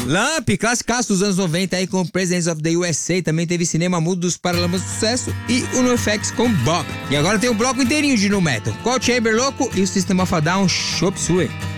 Lamp, classicaço dos anos 90 aí com Presidents of the USA. Também teve Cinema Mudo dos Paralamas do Sucesso e o NoFX com Bach. E agora tem o bloco inteirinho de Nu Metal. Cold Chamber Louco e o System of a Down Chop Suey.